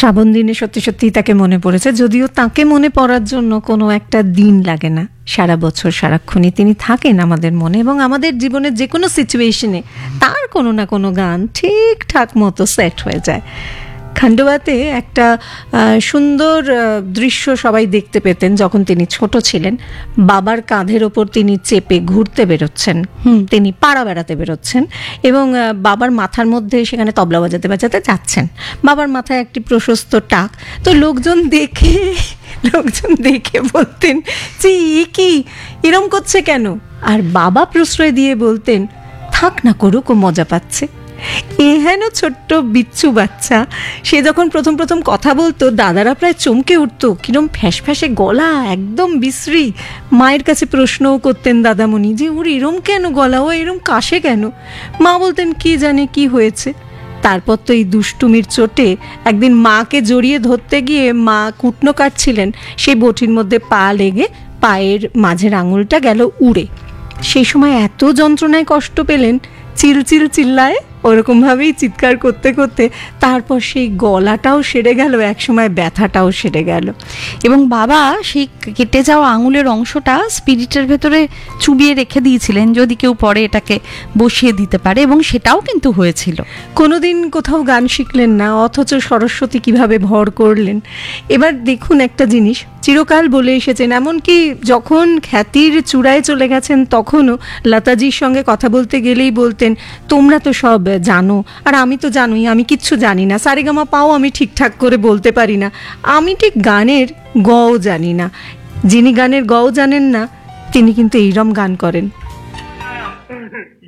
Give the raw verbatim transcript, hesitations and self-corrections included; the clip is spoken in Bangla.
শ্রাবণ দিনে সত্যি সত্যি তাকে মনে পড়েছে, যদিও তাকে মনে পড়ার জন্য কোনো একটা দিন লাগে না, সারা বছর সারাক্ষণই তিনি থাকেন আমাদের মনে, এবং আমাদের জীবনের যে কোনো সিচুয়েশনে তার কোনো না কোনো গান ঠিকঠাক মতো সেট হয়ে যায়। খান্ডোয়াতে একটা সুন্দর দৃশ্য সবাই দেখতে পেতেন যখন তিনি ছোট ছিলেন। বাবার কাঁধের ওপর তিনি চেপে ঘুরতে বেরোচ্ছেন, তিনি পাড়া বেড়াতে বেরোচ্ছেন, এবং বাবার মাথার মধ্যে সেখানে তবলা বাজাতে বাজাতে যাচ্ছেন। বাবার মাথায় একটি প্রশস্ত টাক, তো লোকজন দেখে লোকজন দেখে বলতেন যে এ কি, এরম করছে কেন? আর বাবা প্রশ্রয় দিয়ে বলতেন, থাক না করুক, ও মজা পাচ্ছে। এহেন ছোট্ট বিচ্ছু বাচ্চা, সে যখন প্রথম প্রথম কথা বলতো দাদারা প্রায় চমকে উঠতো, কিরম ফ্যাঁস ফ্যাঁসে গলা, একদম বিশ্রী। মায়ের কাছে প্রশ্নও করতেন দাদামণি যে ওর এরম কেন গলা, ও এরম কাশে কেন? মা বলতেন কি জানে কি হয়েছে। তারপর তো এই দুষ্টুমির চোটে একদিন মাকে জড়িয়ে ধরতে গিয়ে মা কুটনো কাটছিলেন, সেই বটির মধ্যে পা লেগে পায়ের মাঝের আঙুলটা গেল উড়ে। সেই সময় এত যন্ত্রণায় কষ্ট পেলেন, চিলচিল চিল্লায় ওরকমভাবেই চিৎকার করতে করতে তারপর সেই গলাটাও সেরে গেল, একসময় ব্যথাটাও সেরে গেল। এবং বাবা সেই কেটে যাওয়া আঙুলের অংশটা স্পিরিটের ভেতরে চুবিয়ে রেখে দিয়েছিলেন, যদি কেউ পরে এটাকে বসিয়ে দিতে পারে, এবং সেটাও কিন্তু হয়েছিল। কোনোদিন কোথাও গান শিখলেন না, অথচ সরস্বতী কিভাবে ভর করলেন। এবার দেখুন একটা জিনিস, চিরকাল বলে এসেছেন, এমনকি যখন খ্যাতির চূড়ায় চলে গেছেন তখনও লতাজির সঙ্গে কথা বলতে গেলেই বলতেন, তোমরা তো সব জানো আর আমি তো জানোই, আমি কিচ্ছু জানি না, সারেগামা পাও আমি ঠিকঠাক করে বলতে পারি না, আমি ঠিক গানের গও জানি না। যিনি গানের গও জানেন না তিনি কিন্তু এইরম গান করেন।